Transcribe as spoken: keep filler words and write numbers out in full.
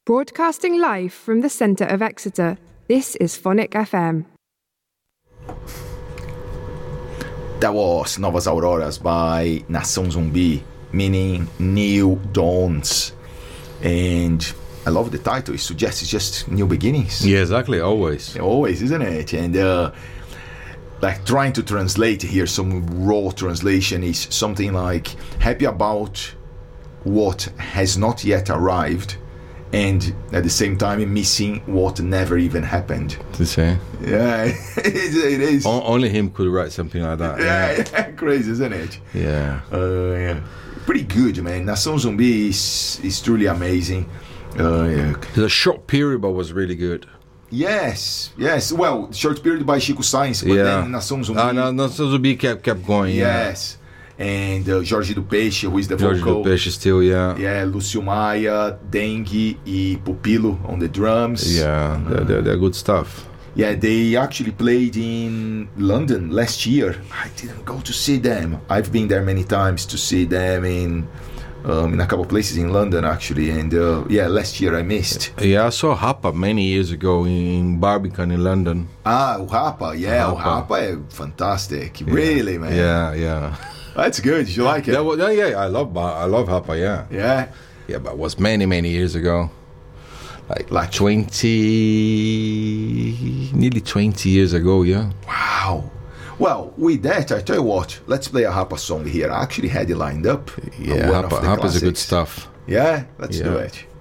Broadcasting live from the centre of Exeter, this is Phonic F M. That was Novas Auroras by Nação Zumbi, meaning New Dawns. And I love the title. It suggests it's just new beginnings. Yeah, exactly. Always. Always, isn't it? And uh, like trying to translate here, some raw translation is something like happy about what has not yet arrived, and at the same time missing what never even happened. To say. Yeah, it, it is. O- only him could write something like that. Yeah, Yeah, yeah. Crazy, isn't it? yeah. Uh, yeah. Pretty good, man. Nação Zumbi is, is truly amazing. Uh, yeah. The short period, but was really good. Yes, yes. Well, short period by Chico Sainz, but yeah. then Nação Zumbi. Ah, no, Nação Zumbi kept kept going. Yes. And uh, Jorge do Peixe, who is the Yeah. Jorge vocal. do Peixe still, yeah. Yeah, Lúcio Maia, Dengue e Pupilo on the drums. Yeah, they're, they're, they're good stuff. Yeah, they actually played in London last year. I didn't go to see them. I've been there many times to see them in um, in a couple of places in London, actually. And uh, yeah, last year I missed. Yeah, I saw Rapa many years ago in Barbican in London. Ah, o Rapa. Yeah, o Rapa. Rapa é fantastic. Really, man. Yeah, yeah. That's good. You like it? That was, yeah, yeah, I love Bar- I love Rapa, yeah. Yeah. Yeah, but it was many, many years ago. Like, Like- twenty, nearly twenty years ago, yeah. Wow. Well, with that, I tell you what, let's play a Rapa song here. I actually had it lined up. Yeah, One of Rapa, the Rapa's a good classics. stuff. Yeah, let's do Yeah. it.